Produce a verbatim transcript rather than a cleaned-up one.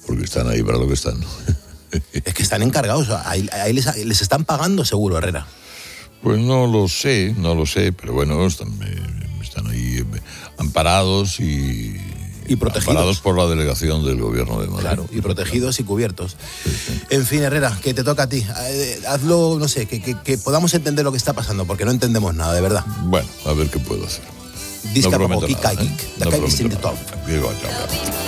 porque están ahí para lo que están. Es que están encargados, ahí, ahí les, les están pagando seguro, Herrera. Pues no lo sé, no lo sé, pero bueno, están, están ahí amparados y... Y protegidos. Amparados por la delegación del gobierno de Madrid. Claro, y protegidos y cubiertos. Sí, sí. En fin, Herrera, que te toca a ti. Hazlo, no sé, que, que, que podamos entender lo que está pasando, porque no entendemos nada, de verdad. Bueno, a ver qué puedo hacer. Disca no como prometo Kik nada, Kik. ¿eh? The No Kik is in prometo the top. nada. Digo, chao, chao.